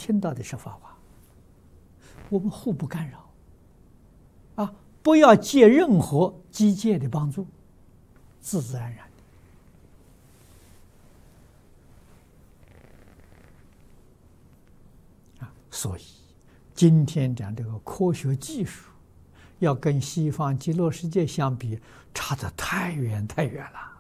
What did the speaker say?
听到的是法华，我们互不干扰，不要借任何机械的帮助，自自然然的。所以今天讲这个科学技术，要跟西方极乐世界相比，差得太远太远了。